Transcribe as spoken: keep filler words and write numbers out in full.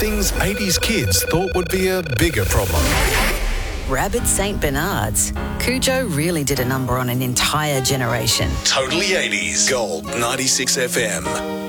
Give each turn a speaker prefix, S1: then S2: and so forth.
S1: things eighties kids thought would be a bigger problem.
S2: Rabid Saint Bernards. Cujo really did a number on an entire generation.
S1: Totally eighties. Gold ninety-six F M.